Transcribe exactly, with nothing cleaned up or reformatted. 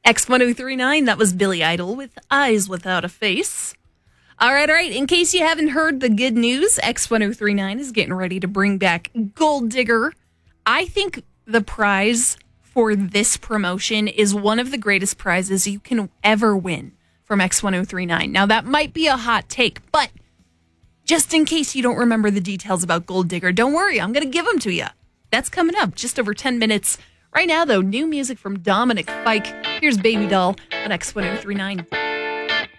X ten thirty-nine, that was Billy Idol with Eyes Without a Face. All right, all right. In case you haven't heard the good news, X ten thirty-nine is getting ready to bring back Gold Digger. I think the prize for this promotion is one of the greatest prizes you can ever win from X ten thirty-nine. Now, that might be a hot take, but just in case you don't remember the details about Gold Digger, don't worry, I'm going to give them to you. That's coming up just over ten minutes. Right now, though, new music from Dominic Fike. Here's Baby Doll on X ten thirty-nine.